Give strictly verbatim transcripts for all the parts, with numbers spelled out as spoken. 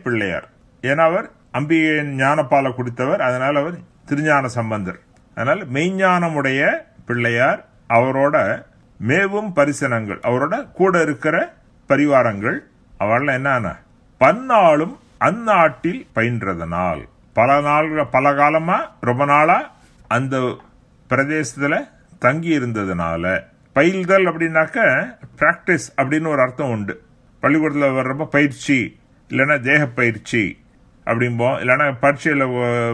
பிள்ளையார். ஏன்னா அவர் அம்பிகையின் ஞானப்பாலை குடித்தவர், அதனால அவர் திருஞான சம்பந்தர். அதனால மெய்ஞானமுடைய பிள்ளையார், அவரோட மேவும் பரிசனங்கள், அவரோட கூட இருக்கிற பரிவாரங்கள், அவள என்ன பன்னாளும் அந்நாட்டில் பயின்றதனால், பல நாள்கள் பல காலமா ரொம்ப நாளா அந்த பிரதேசத்துல தங்கி இருந்ததுனால. பயில்தல் அப்படின்னாக்க பிராக்டிஸ் அப்படின்னு ஒரு அர்த்தம் உண்டு. பள்ளிக்கூடத்தில் வர்றப்ப பயிற்சி, இல்லைன்னா தேக பயிற்சி அப்படிம்போம், இல்லைன்னா பரீட்சையில்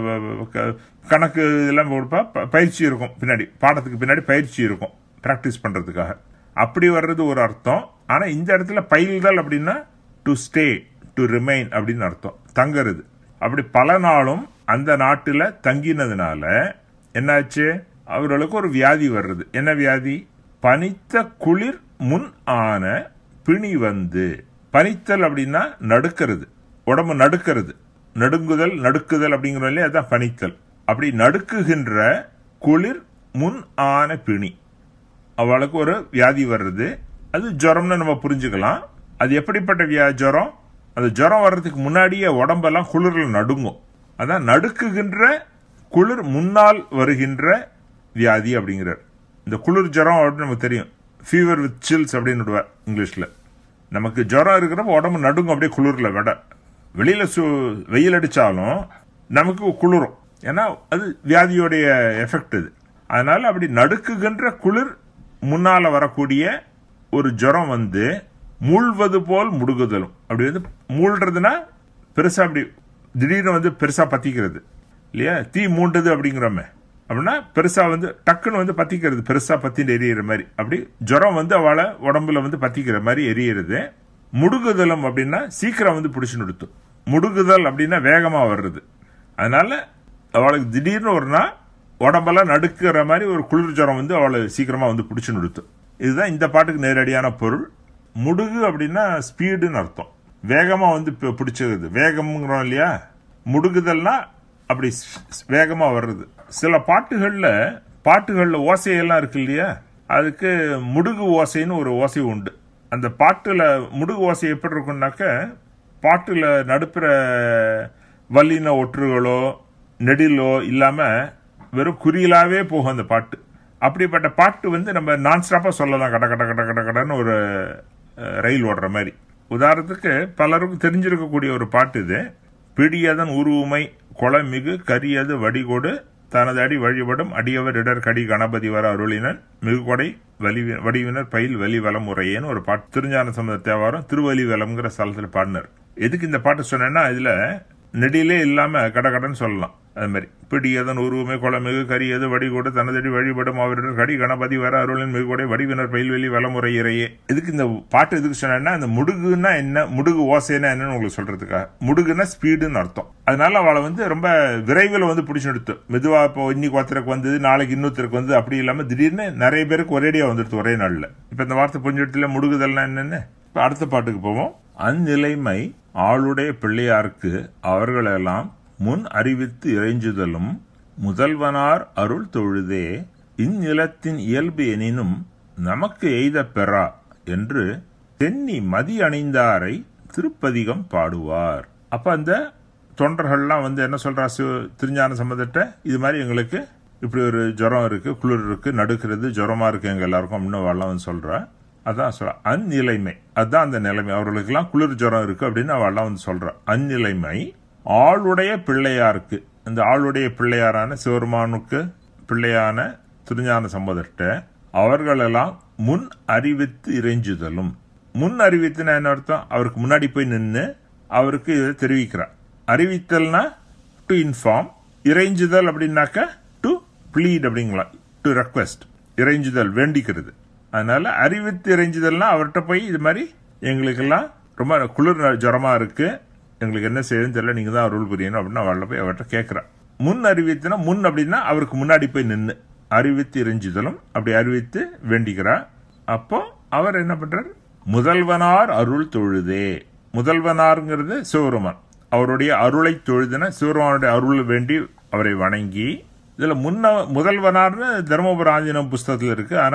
கணக்கு இதெல்லாம் கொடுப்பா பயிற்சி இருக்கும், பின்னாடி பாடத்துக்கு பின்னாடி பயிற்சி இருக்கும் பிராக்டிஸ் பண்றதுக்காக. அப்படி வர்றது ஒரு அர்த்தம். ஆனா இந்த இடத்துல பயில்தல் அப்படின்னா டு ஸ்டே, டு ரிமைன் அப்படின்னு அர்த்தம், தங்கறது. அப்படி பல நாளும் அந்த நாட்டுல தங்கினதுனால என்னாச்சு, அவர்களுக்கு ஒரு வியாதி வர்றது. என்ன வியாதி? பனித்த குளிர் முன் ஆன பிணி வந்து. பனித்தல் அப்படின்னா நடுக்கிறது, உடம்பு நடுக்கிறது, நடுங்குதல் நடுக்குதல் அப்படிங்கிறதுல அதான் பனித்தல். அப்படி நடுக்குகின்ற குளிர் முன் ஆன பிணி, அவளுக்கு ஒரு வியாதி வர்றது. அது ஜுரம்னு நம்ம புரிஞ்சுக்கலாம். அது எப்படிப்பட்ட வியா ஜுரம்? அந்த ஜுரம் வர்றதுக்கு முன்னாடியே உடம்பெல்லாம் குளிர்ல நடுங்கும். அதான் நடுக்குகின்ற குளிர் முன்னால் வருகின்ற வியாதி அப்படிங்கிறார். இந்த குளிர் ஜுரம் அப்படின்னு நமக்கு தெரியும், ஃபீவர் வித் சில்ஸ் அப்படின்னு விடுவார் இங்கிலீஷ்ல. நமக்கு ஜுரம் இருக்கிறப்ப உடம்பு நடுங்கும் அப்படியே குளிர்ல. விட வெளியில வெயில் அடிச்சாலும் நமக்கு குளிரும், ஏன்னா அது வியாதியோடைய எஃபெக்ட் இது. அதனால அப்படி நடுக்குகின்ற குளிர் முன்னால வரக்கூடிய ஒரு ஜுரம் வந்து மூழ்வது போல் முடுகுதலும். அப்படி வந்து மூழ்றதுன்னா பெருசா அப்படி திடீர்னு வந்து பெருசா பத்திக்கிறது இல்லையா, தீ மூண்டது அப்படிங்கிறோமே, அப்படின்னா பெருசா வந்து டக்குன்னு வந்து பத்திக்கிறது, பெருசா பத்தின்னு எரியிற மாதிரி. அப்படி ஜுரம் வந்து அவளை உடம்புல வந்து பத்திக்கிற மாதிரி எரியிறது. முடுகுதலும் அப்படின்னா சீக்கிரம் வந்து பிடிச்சு நிறுத்தும். முடுகுதல் அப்படின்னா வேகமா வர்றது. அதனால அவளுக்கு திடீர்னு ஒரு நாள் உடம்பெல்லாம் நடுக்கிற மாதிரி ஒரு குளிர் ஜுரம் வந்து அவளை சீக்கிரமா வந்து பிடிச்சு நிறுத்தும். இதுதான் இந்த பாட்டுக்கு நேரடியான பொருள். முடுகு அப்படின்னா ஸ்பீடுன்னு அர்த்தம், வேகமா வந்து பிடிச்சது, வேகம்ங்கிறோம் இல்லையா. முடுகுதல்னா அப்படி வேகமா வர்றது. சில பாட்டுகள்ல பாட்டுகள்ல ஓசையெல்லாம் இருக்கு இல்லையா, அதுக்கு முடுகு ஓசைன்னு ஒரு ஓசை உண்டு. அந்த பாட்டுல முடுகு ஓசை எப்படி இருக்கும்னாக்க, பாட்டுல நடுப்புற வல்லின ஒற்றுகளோ நெடிலோ இல்லாம வெறும் குறியிலாவே போகும் அந்த பாட்டு. அப்படிப்பட்ட பாட்டு வந்து நம்ம நான் ஸ்டாப்பா சொல்லலாம், கட கட கட கட கடன்னு ஒரு ரயில் ஓடுற மாதிரி. உதாரணத்துக்கு பலருக்கும் தெரிஞ்சிருக்கக்கூடிய ஒரு பாட்டு இது. பிடியதன் உருவுமை கொளமிகு கரியது வடிகொடு தனது அடி வழிபடும் அடியவர் இடர் கடி கணபதி வர அருளினன் மிகுகொடை வலி வடிவினர் பயில் வலி வலம் முறையேன்னு ஒரு பாட்டு திருஞான சம்பந்த தேவாரம் திருவலி வலம்ங்கிற ஸ்தலத்துல பாடினார். எதுக்கு இந்த பாட்டு சொன்னேன்னா, இதுல நெடிலே இல்லாம கடகடன்னு சொல்லலாம். அது மாதிரி பிடியதன் உருவமே குளமிகு கரியது வடிகோடு தனதடி வழிபடும் அவரிடர் கடி கணபதி வர அருளின் மிகுகொடை வடிவினர் பயில்வெளி வலமுறை இறையே. இதுக்கு இந்த பாட்டு எதுக்கு சொன்னா, அந்த முடுகுன்னா என்ன, முடுகு ஓசைன்னா என்னன்னு உங்களுக்கு சொல்றதுக்காக. முடுகுன்னா ஸ்பீடுன்னு அர்த்தம். அதனால அவளை வந்து ரொம்ப விரைவில் வந்து பிடிச்சு எடுத்து, மெதுவா இப்போ இன்னைக்கு ஒருத்தருக்கு வந்தது நாளைக்கு இன்னொருத்தருக்கு வந்து அப்படி இல்லாம திடீர்னு நிறைய பேருக்கு ஒரேடியா வந்துடுது ஒரே நாள்ல. இப்ப இந்த வார்த்தை புரிஞ்சு இடத்துல முடுகுதல்னா என்னன்னு. இப்ப அடுத்த பாட்டுக்கு போவோம். அந்நிலைமை ஆளுடைய பிள்ளையாருக்கு அவர்களெல்லாம் முன் அறிவித்து இறைஞ்சுதலும் முதல்வனார் அருள் தொழுதே இந்நிலத்தின் இயல்பு எனினும் நமக்கு எய்த பெறா என்று தென்னி மதி அணிந்தாரை திருப்பதிகம் பாடுவார். அப்ப அந்த தொண்டர்கள்லாம் வந்து என்ன சொல்றா, திருஞான சம்பந்தட்ட இது மாதிரி எங்களுக்கு இப்படி ஒரு ஜுரம் இருக்கு, குளிர் இருக்கு, நடுக்கிறது, ஜுரமா இருக்கு எங்க எல்லாருக்கும் இன்னும் வரலாம் வந்து சொல்றா. அதான் சொல்ற அந்நிலைமை, அதுதான் அந்த நிலைமை. அவர்களுக்கு எல்லாம் குளிர் ஜுரம் இருக்கு அப்படின்னு அவெல்லாம் வந்து சொல்ற. அந்நிலைமை ஆளுடைய பிள்ளையாருக்கு, இந்த ஆளுடைய பிள்ளையாரான சிவருமானுக்கு பிள்ளையான திருஞான சம்பந்தர்கிட்ட அவர்களெல்லாம் முன் அறிவித்து இறைஞ்சுதலும். முன் அறிவித்துனா என்ன அர்த்தம்? அவருக்கு முன்னாடி போய் நின்று அவருக்கு இதை தெரிவிக்கிறார். அறிவித்தல்னா டு இன்ஃபார்ம், இறைஞ்சுதல் அப்படின்னாக்க டு ப்ளீட் அப்படிங்களா, டு ரெக்வெஸ்ட். இறைஞ்சுதல் வேண்டிக்கிறது. அதனால அறிவித்து இறைஞ்சுதல்னா அவர்கிட்ட போய் இது மாதிரி எங்களுக்கெல்லாம் ரொம்ப குளிர் ஜுரமா இருக்கு, எங்களுக்கு என்ன செய்யணும்னு தெரியல, நீங்க தான் அருள் புரியணும் அப்படின்னு அவள்கிட்ட போய் அவர்கிட்ட கேட்கிறான். முன் அறிவித்துனா முன் அப்படின்னா அவருக்கு முன்னாடி போய் நின்று அறிவித்து இறைஞ்சுதலும், அப்படி அறிவித்து வேண்டிக்கிறார். அப்போ அவர் என்ன பண்றார்? முதல்வனார் அருள் தொழுதே. முதல்வனார்ங்கிறது சிவருமான், அவருடைய அருளை தொழுதுன சிவருமானுடைய அருள் வேண்டி அவரை வணங்கி. இதுல முன்ன முதல்வனார்னு தர்மபுர ஆஞ்சநேயம் புஸ்தகத்தில் இருக்கு. ஆனா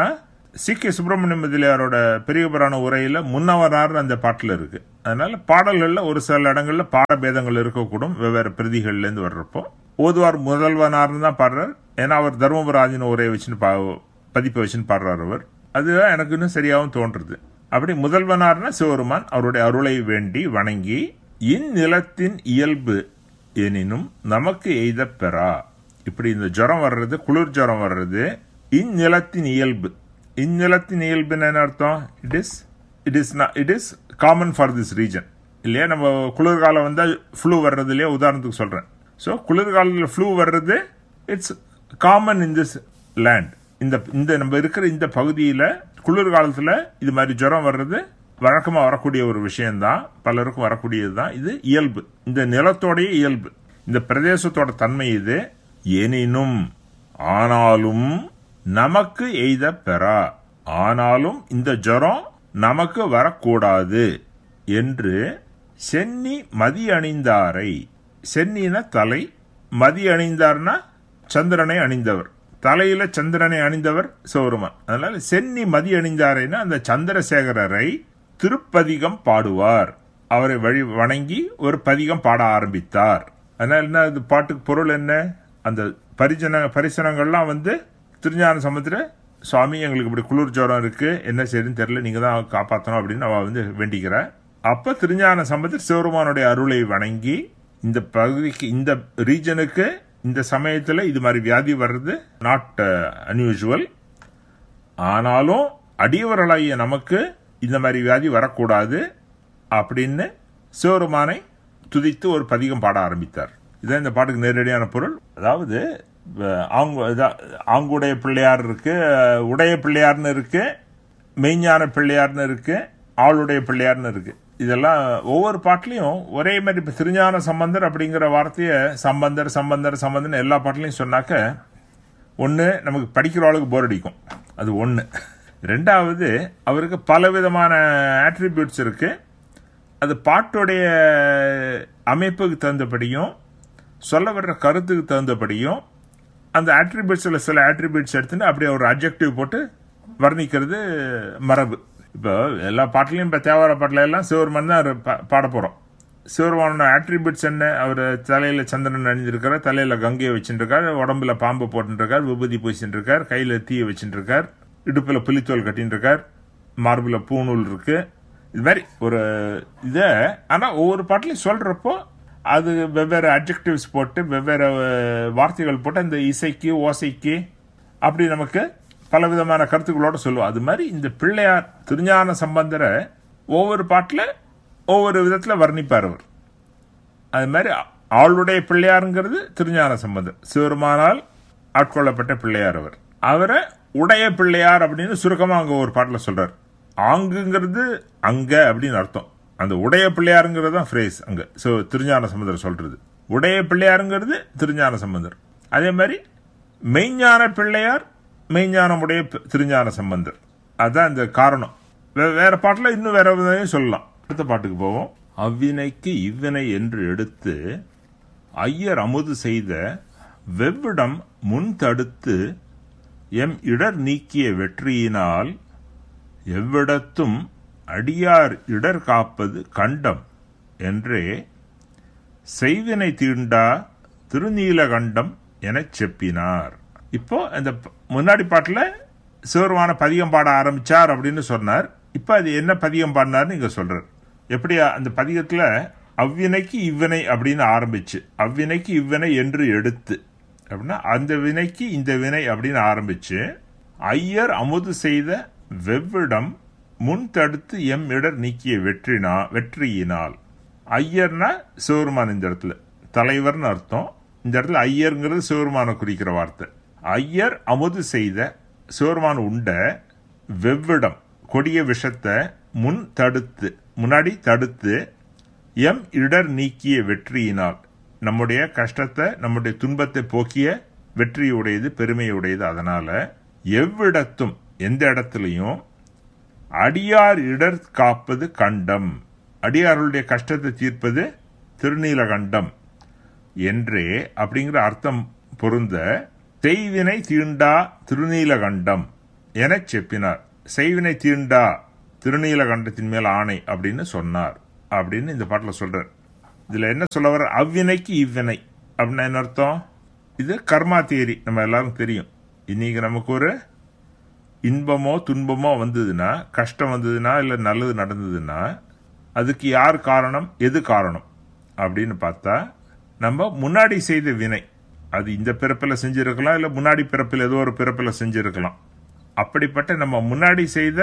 சி கே சுப்பிரமணியம் முதலியாரோட பெரிய புராண உரையில முன்னவனார் அந்த பாட்டுல இருக்கு. அதனால பாடல்கள்ல ஒரு சில இடங்கள்ல பாட பேதங்கள் இருக்கக்கூடும், வெவ்வேறு பிரதிகள்ல இருந்து வர்றப்போ. ஓதுவார் முதல்வனார்னு தான் பாடுறார், ஏன்னா அவர் தர்மபுராஜின் உரையை வச்சுன்னு பதிப்பை வச்சுன்னு பாடுறார் அவர். அதுதான் எனக்கு இன்னும் சரியாகவும் தோன்றுறது. அப்படி முதல்வனார்னா சிவருமான் அவருடைய அருளை வேண்டி வணங்கி, இந்நிலத்தின் இயல்பு எனினும் நமக்கு எய்த பெறா. இப்படி இந்த ஜுரம் வர்றது, குளிர் ஜுரம் வர்றது இந்நிலத்தின் இயல்பு. இந்நிலத்தின் இயல்புன்னு என்ன அர்த்தம்? It is it is it is common for this region இல்லையா? நம்ம குளிர்காலம் வந்தால் ஃப்ளூ வர்றது இல்லையா, உதாரணத்துக்கு சொல்றேன். ஸோ குளிர்காலத்தில் ஃப்ளூ வர்றது it's common in this land. இந்த இந்த நம்ம இருக்கிற இந்த பகுதியில் குளிர்காலத்தில் இது மாதிரி ஜுரம் வர்றது வழக்கமாக வரக்கூடிய ஒரு விஷயம்தான், பலருக்கும் வரக்கூடியது தான். இது இயல்பு, இந்த நிலத்தோடைய இயல்பு, இந்த பிரதேசத்தோட தன்மை இது. எனினும் ஆனாலும் நமக்கு எய்த பெறா, ஆனாலும் இந்த ஜுரம் நமக்கு வரக்கூடாது என்று சென்னி மதி அணிந்தாரை. சென்னின தலை, மதி அணிந்தார்னா சந்திரனை அணிந்தவர், தலையில சந்திரனை அணிந்தவர் சிவருமான். அதனால சென்னி மதி அணிந்தாரைன்னா அந்த சந்திரசேகரரை திருப்பதிகம் பாடுவார். அவரை வழி வணங்கி ஒரு பதிகம் பாட ஆரம்பித்தார். அதனால என்ன, இது பாட்டுக்கு பொருள் என்ன? அந்த பரிஜன பரிசனங்கள்லாம் வந்து திருஞான சம்பந்தர் சுவாமி எங்களுக்கு இப்படி குளிர் ஜுரம் இருக்கு, என்ன செய்யுன்னு தெரியல, நீங்க தான் காப்பாற்றணும் அப்படின்னு அவ வந்து வேண்டிக்கிறார். அப்ப திருஞான சம்பந்தர் சிவருமானுடைய அருளை வணங்கி, இந்த பகுதிக்கு இந்த ரீஜனுக்கு இந்த சமயத்துல இது மாதிரி வியாதி வர்றது நாட் அன்யூசுவல், ஆனாலும் அடியவர்களாகிய நமக்கு இந்த மாதிரி வியாதி வரக்கூடாது அப்படின்னு சிவருமானை துதித்து ஒரு பதிகம் பாட ஆரம்பித்தார். இதுதான் இந்த பாட்டுக்கு நேரடியான பொருள். அதாவது ஆங்குடைய பிள்ளையார் இருக்கு, உடைய பிள்ளையார்னு இருக்கு, மெய்ஞான பிள்ளையார்னு இருக்கு, ஆளுடைய பிள்ளையார்னு இருக்கு. இதெல்லாம் ஒவ்வொரு பாட்டிலையும் ஒரே மாதிரி. இப்ப திருஞான சம்பந்தர் அப்படிங்கிற வார்த்தைய சம்பந்தர் சம்பந்தர் சம்பந்தர் எல்லா பாட்டிலையும் சொன்னாக்க ஒன்று நமக்கு படிக்கிறவளுக்கு போர் அடிக்கும், அது ஒன்று. ரெண்டாவது, அவருக்கு பல விதமான ஆட்ரிபியூட்ஸ் இருக்கு. அது பாட்டுடைய அமைப்புக்கு தகுந்தபடியும் சொல்ல வர்ற கருத்துக்கு தகுந்தபடியும் அந்த ஆட்ரிபியூட்ஸில் சில ஆட்ரிபியூட்ஸ் எடுத்துன்னு அப்படியே ஒரு அட்ஜெக்டிவ் போட்டு வர்ணிக்கிறது மரபு. இப்போ எல்லா பாட்டிலையும் இப்போ தேவார பாட்டில எல்லாம் சிவருமான் தான் பாட போகிறோம். சிவருமானோட ஆட்ரிபியூட்ஸ் என்ன? அவர் தலையில் சந்திரன் அணிஞ்சிருக்கார், தலையில் கங்கையை வச்சுருக்கார், உடம்புல பாம்பு போட்டுருக்கார், விபூதி பூசிட்டு இருக்கார், கையில் தீயை வச்சுட்டு இருக்கார், இடுப்பில் புலித்தோல் கட்டின்னு இருக்கார், மார்பில் பூநூல் இருக்கு. இது மாதிரி ஒரு இதை ஆனால் ஒவ்வொரு பாட்டிலையும் சொல்றப்போ அது வெவ்வேறு அட்ஜெக்டிவ்ஸ் போட்டு வெவ்வேறு வார்த்தைகள் போட்டு அந்த இசைக்கு ஓசைக்கு அப்படி நமக்கு பல விதமான கருத்துக்களோட சொல்லுவோம். அது மாதிரி இந்த பிள்ளையார் திருஞான சம்பந்தரை ஒவ்வொரு பாட்டில் ஒவ்வொரு விதத்தில் வர்ணிப்பார் அவர். அது மாதிரி ஆளுடைய பிள்ளையாருங்கிறது திருஞான சம்பந்தர், சிவருமானால் ஆட்கொள்ளப்பட்ட பிள்ளையார் அவர். அவரை உடைய பிள்ளையார் அப்படின்னு சுருக்கமாக அங்கே ஒரு பாட்டில் சொல்றார். ஆங்குங்கிறது அங்க அப்படின்னு அர்த்தம். அந்த உடைய பிள்ளையாருங்கிறது தான் ஃப்ரேஸ் அங்க திருஞான சம்பந்தர் சொல்றது. உடைய பிள்ளையாருங்கிறது திருஞான சம்பந்தர். அதே மாதிரி மெய்ஞான பிள்ளையார், மெய்ஞானமுடைய திருஞான சம்பந்தர். அதுதான் இந்த காரணம். வேற பாட்டுல இன்னும் வேற விதையும் சொல்லலாம். அடுத்த பாட்டுக்கு போவோம். அவ்வினைக்கு இவ்வினை என்று எடுத்து ஐயர் அமுது செய்த வெவ்விடம் முன் தடுத்து எம் இடர் நீக்கிய வெற்றியினால் எவ்விடத்தும் அடியார் இடர் காப்பது கண்டம் என்றே செய்வினை தீண்டா திருநீலகண்டம் என செப்பினார். இப்போ இந்த முன்னாடி பாட்டுல சிவருமான பதிகம் பாட ஆரம்பிச்சார் அப்படின்னு சொன்னார். இப்ப அது என்ன பதிகம் பாடினார்னு இங்க சொல்றார். எப்படி அந்த பதிகத்துல அவ்வினைக்கு இவ்வினை அப்படின்னு ஆரம்பிச்சு, அவ்வினைக்கு இவ்வினை என்று எடுத்து அப்படின்னா அந்த வினைக்கு இந்த வினை அப்படின்னு ஆரம்பிச்சு, ஐயர் அமுது செய்த வெவ்விடம் முன் தடுத்து எம் இடர் நீக்கிய வெற்றினா வெற்றியினால். ஐயர்னா சிவருமான், இந்த இடத்துல தலைவர்னு அர்த்தம். இந்த இடத்துல ஐயர்ங்கிறது சிவருமான குறிக்கிற வார்த்தை. ஐயர் அமுது செய்த, சிவருமான் உண்ட வெவ்விடம் கொடிய விஷத்தை முன் தடுத்து, முன்னாடி தடுத்து எம் இடர் நீக்கிய வெற்றியினால், நம்முடைய கஷ்டத்தை நம்முடைய துன்பத்தை போக்கிய வெற்றியுடையது, பெருமையுடையது. அதனால எவ்விடத்தும் எந்த இடத்துலையும் அடியார் இடர் காப்பது கண்டம், அடியார்களுடைய கஷ்டத்தை தீர்ப்பது திருநீலகண்டம் என்றே அப்படிங்கிற அர்த்தம் பொருந்த செய்வினை தீண்டா திருநீலகண்டம் என செப்பினார். செய்வினை தீண்டா திருநீலகண்டத்தின் மேல் ஆணை அப்படின்னு சொன்னார் அப்படின்னு இந்த பாட்டில் சொல்றார். இதுல என்ன சொல்ல வர, அவ்வினைக்கு இவ்வினை அப்படின்னா என்ன அர்த்தம்? இது கர்மா தியரி, நம்ம எல்லாரும் தெரியும். இன்னைக்கு நமக்கு ஒரு இன்பமோ துன்பமோ வந்ததுன்னா, கஷ்டம் வந்ததுன்னா, இல்லை நல்லது நடந்ததுன்னா அதுக்கு யார் காரணம், எது காரணம் அப்படின்னு பார்த்தா நம்ம முன்னாடி செய்த வினை. அது இந்த பிறப்பில் செஞ்சிருக்கலாம், இல்லை முன்னாடி பிறப்பில் ஏதோ ஒரு பிறப்பில் செஞ்சிருக்கலாம். அப்படிப்பட்ட நம்ம முன்னாடி செய்த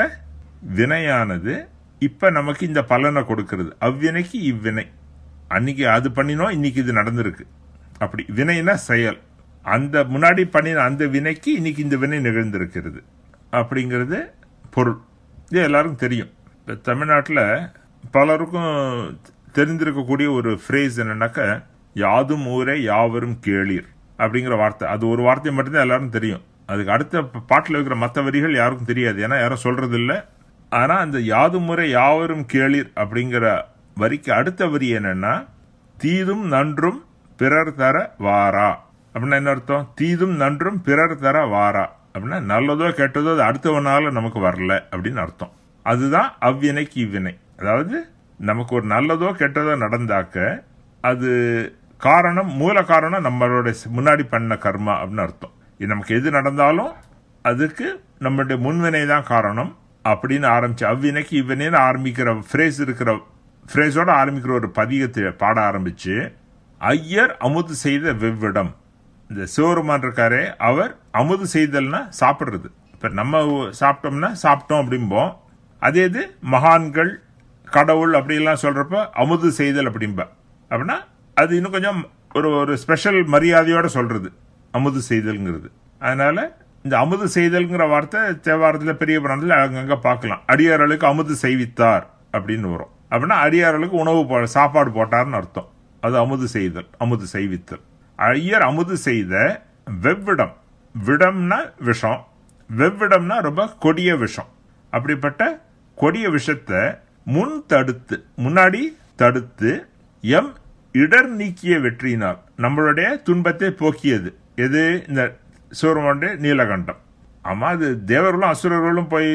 வினையானது இப்ப நமக்கு இந்த பலனை கொடுக்கிறது. அவ்வினைக்கு இவ்வினை. அன்னைக்கு அது பண்ணினோம், இன்னைக்கு இது நடந்திருக்கு. அப்படி வினைனா செயல். அந்த முன்னாடி பண்ணின அந்த வினைக்கு இன்னைக்கு இந்த வினை நிகழ்ந்திருக்கிறது அப்படிங்கிறது பொருள். இது எல்லாருக்கும் தெரியும். தமிழ்நாட்டில் பலருக்கும் தெரிந்திருக்கக்கூடிய ஒரு ஃப்ரேஸ் என்னன்னாக்க, யாதும் ஊரே யாவரும் கேளீர் அப்படிங்கிற வார்த்தை. அது ஒரு வார்த்தை மட்டும்தான் எல்லாரும் தெரியும். அதுக்கு அடுத்த பாட்டில் இருக்கிற மற்ற வரிகள் யாருக்கும் தெரியாது, ஏன்னா யாரும் சொல்றது இல்லை. ஆனா அந்த யாதும் ஊரே யாவரும் கேளீர் அப்படிங்கிற வரிக்கு அடுத்த வரி என்னன்னா, தீதும் நன்றும் பிறர் தர வாரா அப்படின்னா என்ன அர்த்தம்? தீதும் நன்றும் பிறர் தர வாரா அப்படின்னா நல்லதோ கெட்டதோ அது அடுத்தவனால நமக்கு வரல அப்படின்னு அர்த்தம். அதுதான் அவ்வினைக்கு இவ்வினை. அதாவது நமக்கு ஒரு நல்லதோ கெட்டதோ நடந்தாக்க அது காரணம், மூல காரணம் நம்மளோட முன்னாடி பண்ண கர்மா அப்படின்னு அர்த்தம். இது நமக்கு எது நடந்தாலும் அதுக்கு நம்மளுடைய முன்வினை தான் காரணம் அப்படின்னு ஆரம்பிச்சு அவ்வினைக்கு இவ்வினைன்னு ஆரம்பிக்கிற ஃப்ரேஸ் இருக்கிற ஃப்ரேஸோட ஆரம்பிக்கிற ஒரு பதிகத்தை பாட ஆரம்பிச்சு, ஐயர் அமுது செய்த வெவ்விடம். இந்த சிவருமான் இருக்காரே, அவர் அமுது செய்தல்னா சாப்பிடுறது. இப்ப நம்ம சாப்பிட்டோம்னா சாப்பிட்டோம் அப்படிம்போம். அதே இது மகான்கள் கடவுள் அப்படிலாம் சொல்றப்ப அமுது செய்தல் அப்படின்பா. அப்படின்னா அது இன்னும் கொஞ்சம் ஒரு ஒரு ஸ்பெஷல் மரியாதையோட சொல்றது அமுது செய்தல்ங்கிறது. அதனால இந்த அமுது செய்தல்ங்கிற வார்த்தை தேவாரத்தில் பெரிய புராணத்தில் அங்கங்க பார்க்கலாம். அடியார்களுக்கு அமுது செய்வித்தார் அப்படின்னு வரும். அப்படின்னா அடியார்களுக்கு உணவு போ சாப்பாடு போட்டார்னு அர்த்தம். அது அமுது செய்தல், அமுது செய்வித்தல். ஐயர் அமுது செய்த வெவ்விடம். விடம்னா விஷம், வெவ்விடம்னா ரொம்ப கொடிய விஷம். அப்படிப்பட்ட கொடிய விஷத்தை முன் தடுத்து, முன்னாடி தடுத்து, எம் இடர் நீக்கிய வெற்றியினால் நம்மளுடைய துன்பத்தை போக்கியது. எது? இந்த சிவருமானுடைய நீலகண்டம். ஆமா, அது தேவர்களும் அசுரர்களும் போய்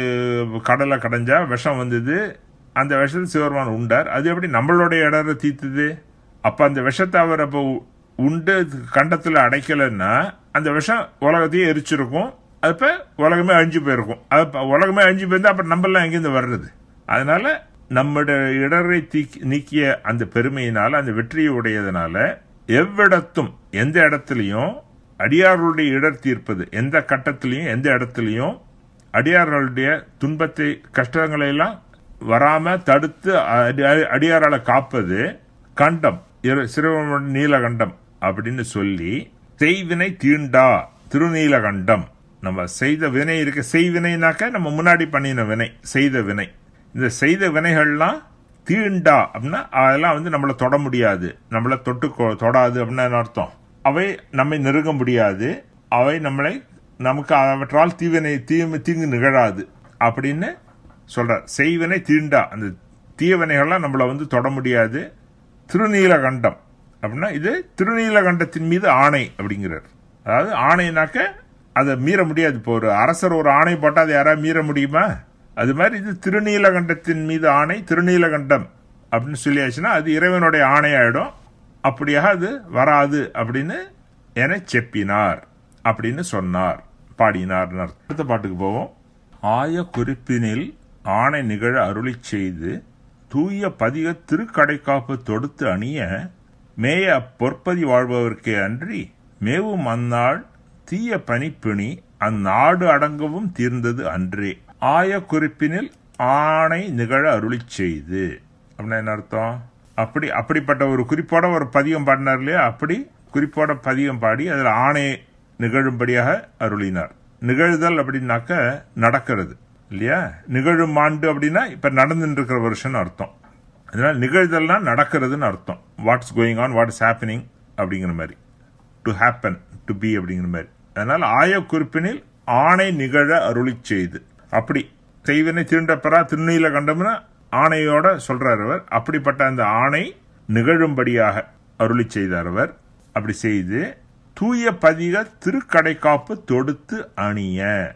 கடலை கடைஞ்சா விஷம் வந்தது. அந்த விஷத்தை சிவருமான் உண்டார். அது எப்படி நம்மளுடைய இடரை தீர்த்தது? அப்ப அந்த விஷத்தை அவர் அப்போ உண்டு கண்டத்துல அடைக்கலன்னா அந்த விஷம் உலகத்தையே எரிச்சிருக்கும். அப்ப உலகமே அழிஞ்சு போயிருக்கும். அது உலகமே அழிஞ்சு போயிருந்தா அப்ப நம்மளாம் எங்கிருந்து வர்றது? அதனால நம்முடைய இடரை நீக்கிய அந்த பெருமையினால, அந்த வெற்றியை உடையதுனால, எவ்விடத்தும் எந்த இடத்துலையும் அடியார்களுடைய இடர் தீர்ப்பது, எந்த கட்டத்திலையும் எந்த இடத்துலையும் அடியார்களுடைய துன்பத்தை கஷ்டங்களை எல்லாம் வராம தடுத்து அடியாரால காப்பது கண்டம், சிறுவனுடைய நீலகண்டம் அப்படின்னு சொல்லி, செய்வினை தீண்டா திருநீலகண்டம். நம்ம செய்த வினை இருக்க, செய்வினைனாக்க நம்ம முன்னாடி பண்ணின வினை, செய்த வினை. இந்த செய்த வினைகள்லாம் தீண்டா அப்படின்னா அதெல்லாம் வந்து நம்மளை தொட முடியாது, நம்மளை தொட்டு தொடாது அப்படின்னு அர்த்தம். அவை நம்மை நெருங்க முடியாது, அவை நம்மளை நமக்கு அவற்றால் தீவினை தீமை தீங்கு நிகழாது அப்படின்னு சொல்றார். செய்வினை தீண்டா, அந்த தீவினைகள்லாம் நம்மளை வந்து தொட முடியாது. திருநீலகண்டம் அப்படின்னா இது திருநீலகண்டத்தின் மீது ஆணை அப்படிங்கிறார். அதாவது ஆணைனாக்க அதை மீற முடியாது. இப்போ ஒரு அரசர் ஒரு ஆணை போட்டால் அதை யாராவது மீற முடியுமா? அது மாதிரி இது திருநீலகண்டத்தின் மீது ஆணை, திருநீலகண்டம் அப்படின்னு சொல்லியாச்சுன்னா அது இறைவனுடைய ஆணை ஆயிடும். அப்படியாக அது வராது அப்படின்னு என செப்பினார் அப்படின்னு சொன்னார், பாடினார். அடுத்த பாட்டுக்கு போவோம். ஆய குறிப்பினில் ஆணை நிகழ அருளி செய்து தூய பதிக திருக்கடைக்காப்பு தொடுத்து அணிய மேய பொற்பதி வாழ்பவர்க்கே அன்றி மேவும் அந்நாள் தீய பனிப்பிணி அந்நாடு அடங்கவும் தீர்ந்தது அன்றே. ஆய குறிப்பினில் ஆணை நிகழ அருளி செய்து அப்படின்னா என்ன அர்த்தம்? அப்படி அப்படிப்பட்ட ஒரு குறிப்போட ஒரு பதிகம் பாடினார் இல்லையா? அப்படி குறிப்போட பதிகம் பாடி அதில் ஆணை நிகழும்படியாக அருளினார். நிகழ்தல் அப்படின்னாக்க நடக்கிறது இல்லையா? நிகழும் ஆண்டு அப்படின்னா இப்ப நடந்துட்டு இருக்கிற வருஷம் அர்த்தம். அதனால நிகழ்தல்னா நடக்கிறதுன்னு அர்த்தம். What's going on, what is happening அப்படிங்கிற மாதிரி, டு ஹேப்பன், டு பி அப்படிங்கிற மாதிரி. அதனால ஆய குறிப்பினில் ஆணை நிகழ அருளி செய்து, அப்படி செய்வினை தீண்டப்பெறா திருநீலகண்டம்னு ஆணையோட சொல்றார் அவர். அப்படிப்பட்ட அந்த ஆணை நிகழும்படியாக அருளி செய்தார் அவர். அப்படி செய்து தூய பதிக திருக்கடைக்காப்பு தொடுத்து அணிய.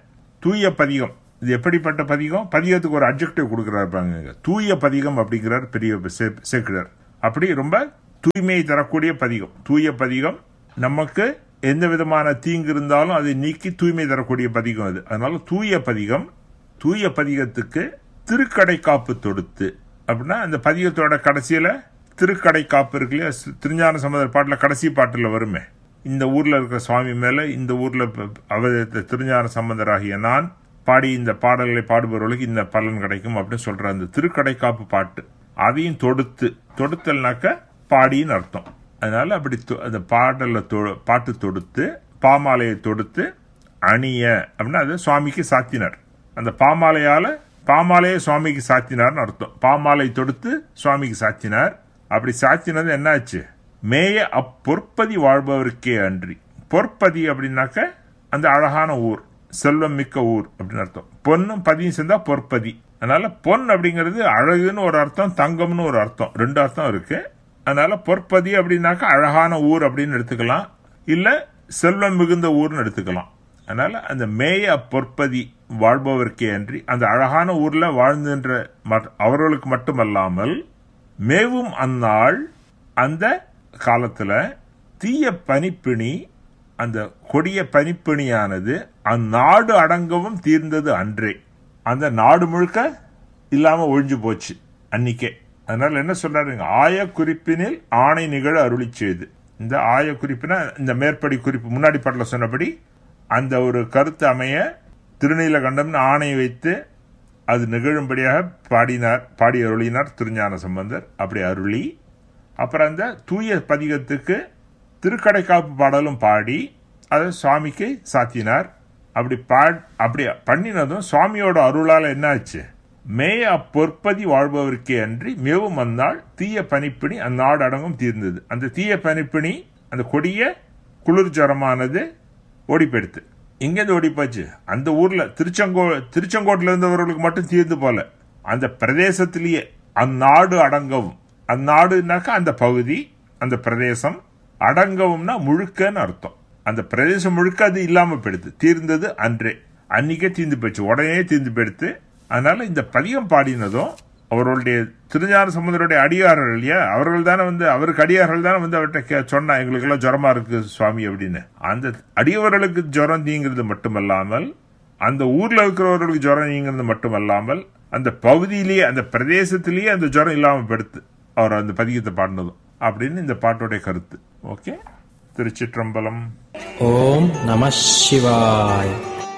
தூய பதிகம். இது எப்படிப்பட்ட பதிகம்? பதிகத்துக்கு ஒரு அட்ஜெக்டிவ் கொடுக்கிறாரு, தூய பதிகம் அப்படிங்கிறார் பெரிய சேக்கிழார். அப்படி ரொம்ப தூய்மையை தரக்கூடிய பதிகம். தூய பதிகம் நமக்கு எந்த விதமான தீங்கு இருந்தாலும் அதை நீக்கி தூய்மை தரக்கூடிய பதிகம் அது. அதனால தூய பதிகம். தூய பதிகத்துக்கு திருக்கடை காப்பு தொடுத்து அப்படின்னா அந்த பதிகத்தோட கடைசியில திருக்கடை காப்பு இருக்கு இல்லையா, திருஞான சம்பந்தர் பாட்டுல கடைசி பாட்டுல வருமே, இந்த ஊர்ல இருக்கிற சுவாமி மேல இந்த ஊர்ல அவதரித்த திருஞான சம்பந்தராகிய நான் பாடி இந்த பாடல்களை பாடுபவர்களுக்கு இந்த பலன் கிடைக்கும் அப்படின்னு சொல்ற அந்த திருக்கடை காப்பு பாட்டு, அதையும் தொடுத்து, தொடுத்தல்னாக்க பாடின்னு அர்த்தம். அதனால அப்படி அந்த பாடல பாட்டு தொடுத்து பாமாலையை தொடுத்து அணிய அப்படின்னா அது சுவாமிக்கு சாத்தினார். அந்த பாமாலையால பாமாலையை சுவாமிக்கு சாத்தினார்னு அர்த்தம். பாமாலை தொடுத்து சுவாமிக்கு சாத்தினார். அப்படி சாத்தினது என்ன ஆச்சு? மேய அப்பொற்பதி வாழ்பவருக்கே அன்றி. பொற்பதி அப்படின்னாக்க அந்த அழகான ஊர், செல்வம் மிக்க ஊர் அப்படின்னு அர்த்தம். பொன்னும் பதியும் சேர்ந்தா பொற்பதி. அதனால பொன் அப்படிங்கிறது அழகுன்னு ஒரு அர்த்தம், தங்கம்னு ஒரு அர்த்தம், ரெண்டு அர்த்தம் இருக்கு. அதனால பொற்பதி அப்படின்னாக்க அழகான ஊர் அப்படின்னு எடுத்துக்கலாம், இல்ல செல்வம் மிகுந்த ஊர்னு எடுத்துக்கலாம். அதனால அந்த மேய பொற்பதி வாழ்பவருக்கே அன்றி, அந்த அழகான ஊர்ல வாழ்ந்துன்ற அவர்களுக்கு மட்டுமல்லாமல் மேவும் அந்நாள் அந்த காலத்துல தீய பனிப்பிணி, அந்த கொடிய பனிப்பிணியானது அந்நாடு அடங்கவும் தீர்ந்தது அன்றே. அந்த நாடு முழுக்க இல்லாம ஒழிஞ்சு போச்சு அன்னிக்கே. அதனால என்ன சொல்றாருங்க, ஆய குறிப்பினில் ஆணை நிகழ அருளி செய்து. இந்த ஆய குறிப்பினா இந்த மேற்படி குறிப்பு முன்னாடி பாட்டில் சொன்னபடி அந்த ஒரு கருத்து அமைய திருநீலகண்டம்னு ஆணை வைத்து அது நிகழும்படியாக பாடினார், பாடி அருளினார் திருஞான சம்பந்தர். அப்படி அருளி அப்புறம் அந்த தூய பதிகத்துக்கு திருக்கடைக்காப்பு பாடலும் பாடி அதை சுவாமிக்கு சாத்தினார். அப்படி பா அப்படி பண்ணினதும் சுவாமியோட அருளால் என்னாச்சு, மேய அப்பொற்பதி வாழ்பவருக்கே அன்றி மேவும் அந்நாள் தீய பனிப்பிணி அந்நாடு அடங்கும் தீர்ந்தது. அந்த தீய பனிப்பிணி, அந்த கொடிய குளிர் ஜரமானது ஓடிப்பெடுத்து. எங்கேருந்து ஓடிப்பாச்சு? அந்த ஊர்ல திருச்செங்கோ திருச்செங்கோட்டில இருந்தவர்களுக்கு மட்டும் தீர்ந்து போல, அந்த பிரதேசத்திலேயே அந்நாடு அடங்கவும். அந்நாடுனாக்கா அந்த பகுதி, அந்த பிரதேசம். அடங்கவும்னா முழுக்கன்னு அர்த்தம். அந்த பிரதேசம் முழுக்க அது இல்லாம போயிடுது, தீர்ந்தது அன்றே, அன்னைக்கே தீர்ந்து போயிடுச்சு, உடனே தீர்ந்து போயிடுத்து. அதனால இந்த பதிகம் பாடினதும் அவர்களுடைய திருஞான சம்பந்தருடைய அடியார்கள் இல்லையா, அவர்கள் தானே வந்து அவருக்கு அடியார்கள் தானே வந்து அவர்கிட்ட சொன்னா எங்களுக்கு எல்லாம் ஜுரமா இருக்கு சுவாமி அப்படின்னு. அந்த அடியவர்களுக்கு ஜுரம் நீங்கிறது மட்டுமல்லாமல், அந்த ஊர்ல இருக்கிறவர்களுக்கு ஜுரம் நீங்கிறது மட்டுமல்லாமல், அந்த பகுதியிலேயே அந்த பிரதேசத்திலேயே அந்த ஜுரம் இல்லாம படுத்து அவர் அந்த பதிகத்தை பாடினதும் அப்படின்னு இந்த பாட்டோடைய கருத்து. ஓகே, திருச்சிற்றம்பலம். ஓம் நம சிவாய்.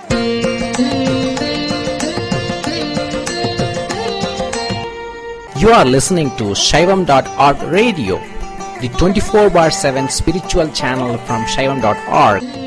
You are listening to Shaivam dot org radio, the twenty-four bar seven spiritual channel from Shaivam dot org.